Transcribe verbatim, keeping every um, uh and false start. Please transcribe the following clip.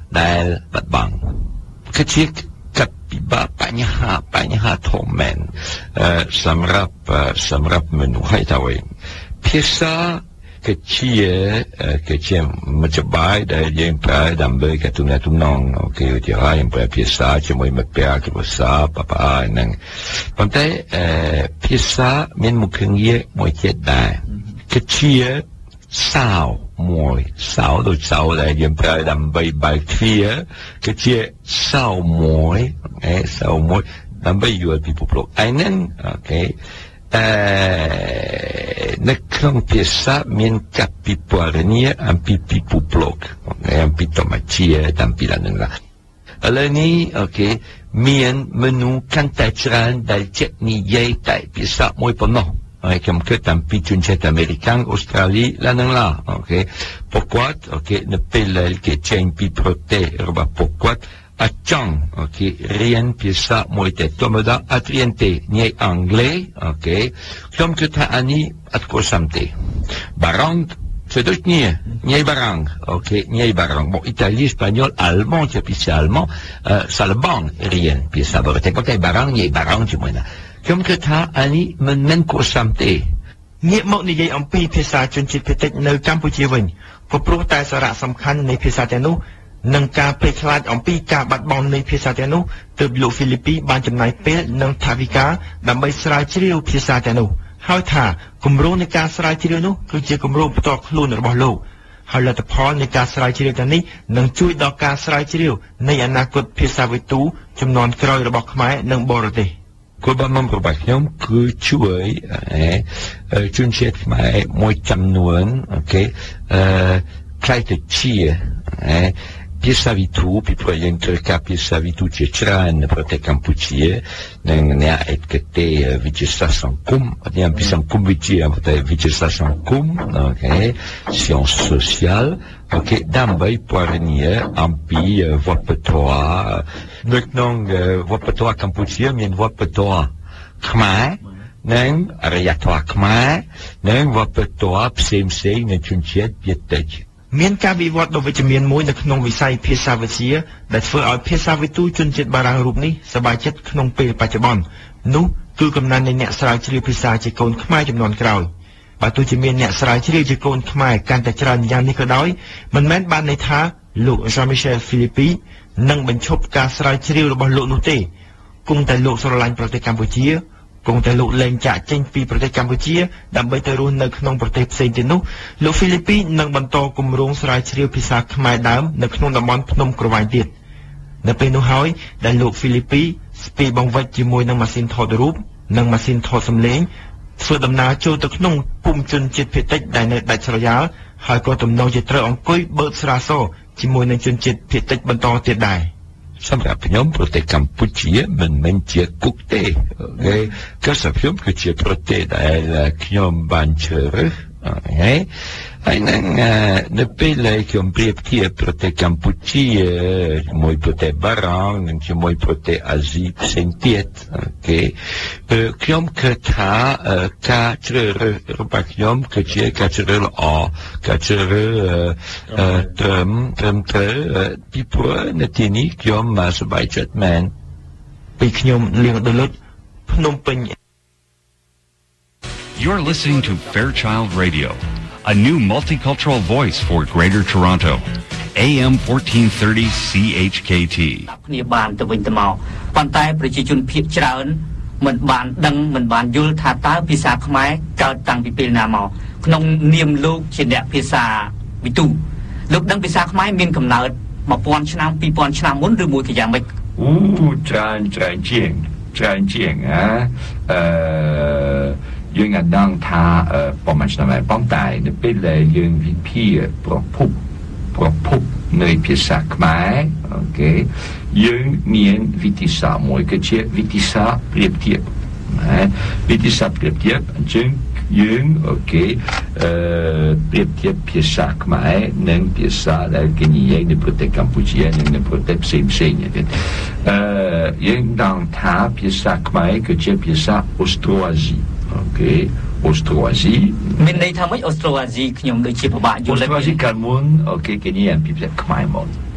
ដែលបាត់បង់គឺជាកាពិបាកបញ្ហាបញ្ហាធំមែនសម្រាប់សម្រាប់មនុស្សហើយទៅវិញភាសាគឺជាគឺជាមិនច្បាស់ដែលយើងប្រើដើម្បីកតុនទំនងអូខេជាហើយយើងប្រើភាសាជាមួយមិត្តភ័ក្តិភាសាប៉ាប៉ាហ្នឹងប៉ុន្តែភាសាមានមុខងារមួយទៀតដែរគឺជាសាវមួយសាវដូចសាវដែលយើងប្រើដើម្បីបើកទ្វារគឺជាសាវមួយអេសាវមួយដើម្បីយល់ពីពិភពលោកឯហ្នឹងអូខេអឺនៅក្នុងភាសាមានកាពិពណ៌នាអំពីពិភពលោកអំពីធម្មជាតិអំពីឡើងហ្នឹងឥឡូវនេះអូខេមានមនុស្សកាន់តែច្រើនដែលចេះនិយាយតែភាសាមួយប៉ុណ្ណោះហើយខ្ញុំគិតអំពីជនជាតិអាមេរិកអូស្ត្រាលីឡើងហ្នឹងឡាអូខេពួកគាត់អូខេនៅពេលដែលគេចេញពីប្រទេសរបស់ពួកគាត់អត់ចង់អូខេរៀនភាសាមួយតែធម្មតាអត់រៀនទេនិយាយអង់គ្លេសអូខេខ្ញុំគិតថាអានេះអត់គួរសមទេបារាំងធ្វើដូចនេះនិយាយបារាំងអូខេនិយាយបារាំងមកអ៊ីតាលីស្ប៉ាញ៉ូលអាល់ម៉ង់ជាភាសាអាល់ម៉ង់សាឡបងរៀនភាសាបរទេសប៉ុន្តែបារាំងនិយាយបារាំងជាមួយណាខ្ញុំគិតថាអានេះមិនមែនគួរសមទេងាកមកនិយាយអំពីភាសាជនជាតិភាគតិចនៅកម្ពុជាវិញក៏ព្រោះតែសារៈសំខាន់នៃភាសាទាំងនោះនិងការភ័យខ្លាចអំពីការបាត់បង់នៃភាសាទាំងនោះទើបលោកហ្វីលីពីបានចំណាយពេលនិងថវិកាដើម្បីស្រាវជ្រាវភាសាទាំងនោះហើយថាគម្រោងនៃការស្រាវជ្រាវនោះគឺជាគម្រោងផ្ទាល់ខ្លួនរបស់លោកហើយលទ្ធផលនៃការស្រាវជ្រាវទាំងនេះនឹងជួយដល់ការស្រាវជ្រាវនៃអនាគតភាសាវិទូជំនាន់ក្រោយរបស់ខ្មែរនិងបរទេសគោលបំណងរបស់ខ្ញុំគឺជួយជនជាតិខ្មែរមួយចំនួនអូខេអឺខ្លាយទៅជាភាសាវិទូពីព្រោះយើងត្រូវការភាសាវិទូជាច្រើននៅប្រទេសកម្ពុជានិងអ្នកឯកទេសវិទ្យាសាស្ត្រសង្គមអត់យ៉ាងពីសង្គមវិទ្យាតែវិទ្យាសាស្ត្រសង្គមអូខេ science sociale អូខេដើម្បីពណ៌នាអំពីវប្បធម៌នៅក្នុងវប្បធម៌កម្ពុជាមានវប្បធម៌ខ្មែរនិងអរិយធម៌ខ្មែរនិងវប្បធម៌ផ្សេងផ្សេងនៃជនជាតិភាគតិចមានការវិវត្តដ៏វិជ្ជមានមួយនៅក្នុងវិស័យភាសាវិទ្យាដែលធ្វើឲ្យភាសាវិទូជនជាតិបារាំងរូបនេះសប្បាយចិត្តក្នុងពេលបច្ចុប្បន្ននោះគឺកំណើននៃអ្នកស្រាវជ្រាវភាសាជាកូនខ្មែរចំនួនក្រោយបើទោះជាមានអ្នកស្រាវជ្រាវជាកូនខ្មែរកាន់តែច្រើនយ៉ាងនេះក៏ដោយមិនមែនបានន័យថាលោក Jean-Michel Philippi នឹងបញ្ឈប់ការស្រាវជ្រាវរបស់លោកនោះទេគង់តែលោកស្រឡាញ់ប្រទេសកម្ពុជាគង់តែលោកលែងចាក់ចេញពីប្រទេសកម្ពុជាដើម្បីទៅរស់នៅក្នុងប្រទេសផ្សេងទៀតនោះលោក Philippi នឹងបន្តគម្រោងស្រាវជ្រាវភាសាខ្មែរដើមនៅក្នុងតំបន់ភ្នំក្រវាញទៀតនៅពេលនោះហើយដែលលោក Philippi ស្ពាយបង្វិចជាមួយនឹងម៉ាស៊ីនថតរូបនិងម៉ាស៊ីនថតសំឡេងធ្វើដំណើរចូលទៅក្នុងភូមិជនជាតិភាគតិចដែលនៅដាច់ស្រយាលហើយក៏ទំនងជាត្រូវអង្គុយបឺតស្រាសជាមួយនឹងជនជាតិភាគតិចបន្តទៀតដែរសម្រាប់ខ្ញុំប្រទេសកម្ពុជាមិនមែនជាគុកទេអូខេក៏សម្រាប់ខ្ញុំគឺជាប្រទេសដែលខ្ញុំបានជ្រើសរើសអូខេហើយនឹងនៅពេលដែលខ្ញុំប្រៀបធៀបប្រទេសកម្ពុជាជាមួយប្រទេសបារាំងនិងជាមួយប្រទេសអាស៊ីផ្សេងទៀតអូខេខ្ញុំគិតថាការជ្រើសរើសរបស់ខ្ញុំគឺជាការជ្រើសរើសល្អការជ្រើសរើសត្រឹមត្រឹមត្រូវពីព្រោះនៅទីនេះខ្ញុំសប្បាយចិត្តមែនពីខ្ញុំលៀងដុលុតភ្នំពេញ You're listening to Fairchild Radio, a new multicultural voice for Greater Toronto. A M fourteen thirty C H K T គ្នាបានទៅវិញទៅមកប៉ុន្តែប្រជាជនភាគច្រើនមិនបានដឹងមិនបានយល់ថាតើភាសាខ្មែរកើតតាំងពីពេលណាមកក្នុងនាមលោកជាអ្នកភាសាវិទូលោកដឹងភាសាខ្មែរមានកំណើតone thousandឆ្នាំtwo thousandឆ្នាំមុនឬមួយក៏យ៉ាងម៉េចអូច្រើនច្រើនជាងច្រើនជាងហ៎អឺយើងអាចដឹងថាប្រហែលឆ្នាំហើយប៉ុន្តែនៅពេលដែលយើងវិភាគប្រភពប្រភពនៃភាសាខ្មែរអូខេយើងមានវិធីសាស្ត្រមួយគឺជាវិធីសាស្ត្រប្រៀបធៀបណាវិធីសាស្ត្រប្រៀបធៀបអញ្ចឹងយើងអូខេអឺប្រៀបធៀបភាសាខ្មែរនិងភាសាដែលគេនិយាយនៅប្រទេសកម្ពុជានិងនៅប្រទេសផ្សេងផ្សេងទៀតអឺយើងដឹងថាភាសាខ្មែរគឺជាភាសាអូស្ត្រូអាស៊ីអូខេអូស្ត្រូអាស៊ីមានន័យថាម៉េចអូស្ត្រូអាស៊ីខ្ញុំដូចជាពិបាកយល់អូស្ត្រូអាស៊ីកាលមុនអូខេគេនិយាយពីភាសាខ្មែរមក